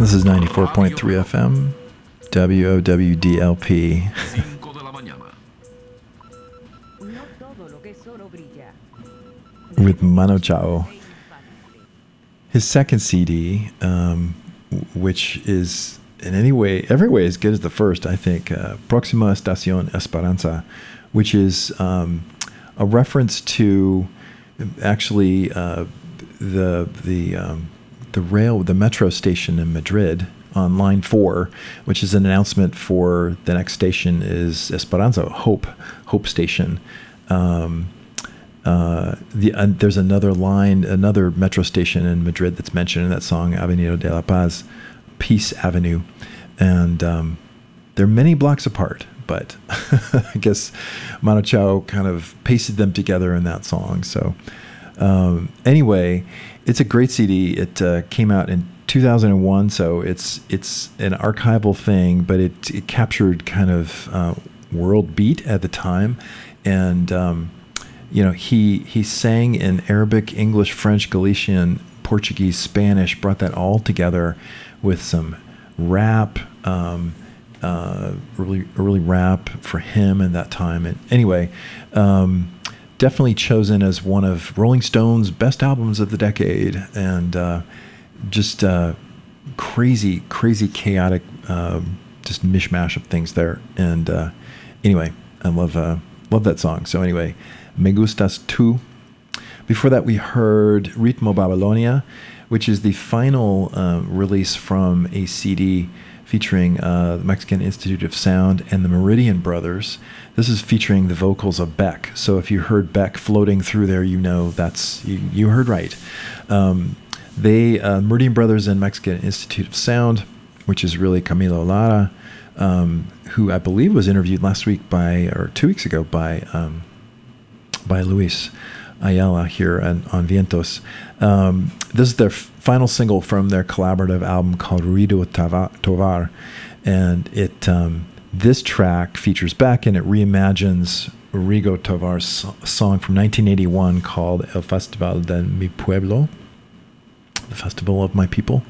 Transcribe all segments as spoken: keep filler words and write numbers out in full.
This is ninety-four point three F M, W O W D L P. With Mano Chao. His second C D, um, which is in any way, every way as good as the first, I think, uh, Próxima Estación Esperanza, which is um, a reference to actually uh, the the um, the rail, the metro station in Madrid on line four, which is an announcement for the next station is Esperanza, Hope, Hope Station. Um, uh, the uh, there's another line, another metro station in Madrid that's mentioned in that song, Avenida de la Paz, Peace Avenue, and um, they're many blocks apart. But I guess Mano Chao kind of pasted them together in that song. So um, anyway, it's a great C D. It uh, came out in two thousand one, so it's it's an archival thing, but it, it captured kind of uh, world beat at the time. And, um, you know, he, he sang in Arabic, English, French, Galician, Portuguese, Spanish, brought that all together with some rap, um, uh, early, early rap for him in that time. And anyway, um, definitely chosen as one of Rolling Stone's best albums of the decade, and uh, just uh, crazy, crazy, chaotic, uh, just mishmash of things there. And uh, anyway, I love uh, love that song. So anyway, Me Gustas Tu. Before that, we heard Ritmo Babilonia, which is the final uh, release from a C D featuring uh, the Mexican Institute of Sound and the Meridian Brothers. This is featuring the vocals of Beck. So if you heard Beck floating through there, you know that's you, you heard right. Um, they uh, Meridian Brothers and Mexican Institute of Sound, which is really Camilo Lara, um, who I believe was interviewed last week by or two weeks ago by um, by Luis Ayala here on, on Vientos. Um, this is their f- final single from their collaborative album called Ruido Tovar, and it um, this track features Beck, and it reimagines Rigo Tovar's so- song from nineteen eighty-one called El Festival de Mi Pueblo, the Festival of My People.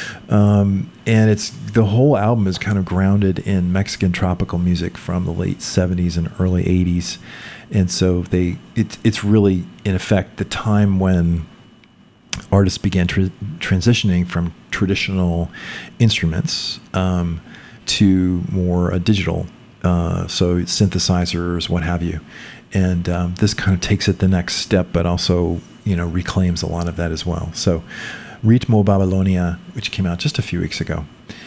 Um, and it's the whole album is kind of grounded in Mexican tropical music from the late seventies and early eighties. And so they it, it's really, in effect, the time when artists began tra- transitioning from traditional instruments um, to more uh, digital, uh, so synthesizers, what have you. And um, this kind of takes it the next step, but also, you know, reclaims a lot of that as well. So Ritmo Babilonia, which came out just a few weeks ago.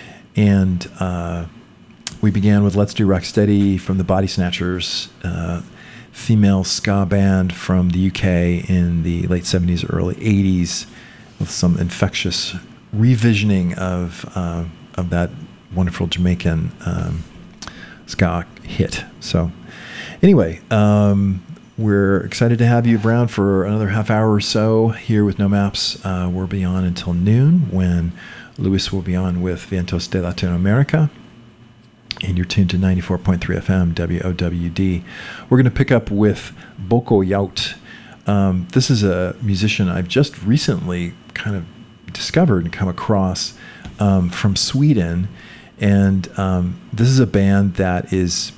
And uh, we began with Let's Do Rocksteady from the Body Snatchers, uh, female ska band from the U K in the late seventies, early eighties, with some infectious revisioning of uh, of that wonderful Jamaican um, ska hit. So anyway, um, we're excited to have you around for another half hour or so here with No Maps. Uh, we'll be on until noon when Luis will be on with Vientos de Latinoamerica. And you're tuned to ninety-four point three F M, W O W D. We're going to pick up with Boko Yaut. Um, this is a musician I've just recently kind of discovered and come across um, from Sweden. And um, this is a band that is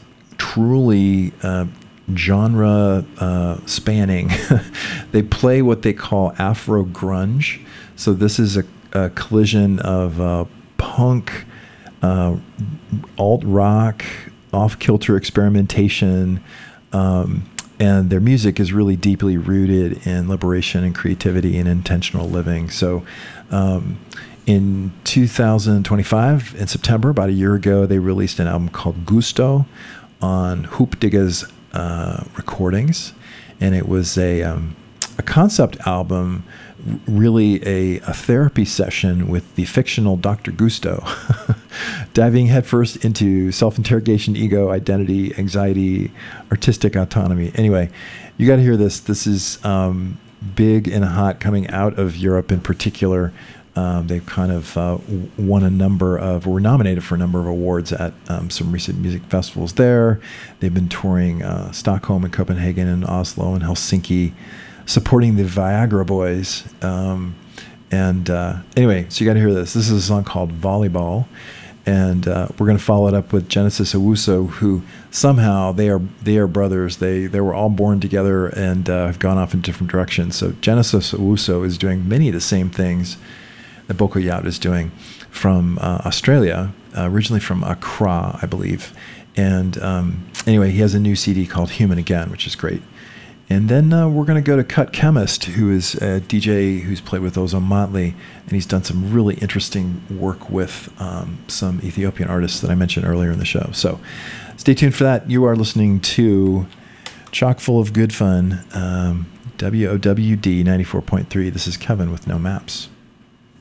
truly uh, genre uh, spanning. They play what they call Afro grunge. So this is a, a collision of uh, punk, uh, alt rock, off-kilter experimentation, um, and their music is really deeply rooted in liberation and creativity and intentional living. So um, in two thousand twenty-five, in September, about a year ago, they released an album called Gusto on Hoop Digga's uh, recordings, and it was a um, a concept album, really a, a therapy session with the fictional Doctor Gusto, diving headfirst into self-interrogation, ego, identity, anxiety, artistic autonomy. Anyway, you got to hear this. This is um, big and hot, coming out of Europe in particular. Um, they've kind of uh, won a number of, were nominated for a number of awards at um, some recent music festivals there. They've been touring uh, Stockholm and Copenhagen and Oslo and Helsinki, supporting the Viagra Boys, um, And uh, anyway, so you got to hear this. This is a song called Volleyball. And uh, we're going to follow it up with Genesis Owusu, who somehow they are they are brothers. They they were all born together and uh, have gone off in different directions. So Genesis Owusu is doing many of the same things that Boko Yat is doing from uh, Australia, uh, originally from Accra, I believe. And um, anyway, he has a new C D called Human Again, which is great. And then uh, we're going to go to Cut Chemist, who is a D J who's played with Ozone Motley, and he's done some really interesting work with um, some Ethiopian artists that I mentioned earlier in the show. So stay tuned for that. You are listening to Chock full of Good Fun, um, W O W D ninety-four point three. This is Kevin with No Maps.